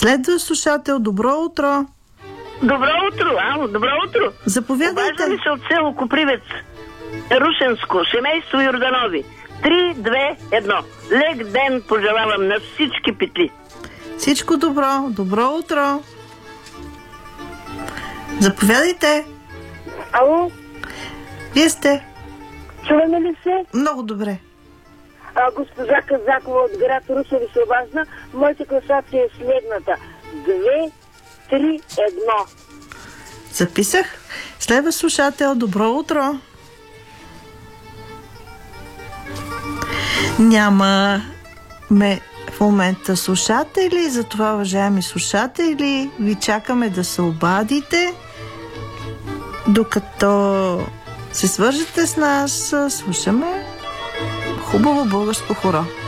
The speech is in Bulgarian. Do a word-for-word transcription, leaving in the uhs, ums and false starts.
Следва слушател. Добро утро. Добро утро, ало, добро утро. Заповядайте. Обаждаме се от село Копривец, Рушенско, семейство Йорданови. Три, две, едно. Лек ден пожелавам на всички петли. Всичко добро. Добро утро. Заповядайте. Ало, Вие сте. чуваме ли се? Много добре. А, госпожа Казакова от град Русе ви се обажда. Моята класация е следната. Две, три, едно. Записах. Следва слушател. Добро утро. Нямаме в момента слушатели, затова, уважаеми слушатели, ви чакаме да се обадите. Докато се свържете с нас, слушаме хубаво българско хоро.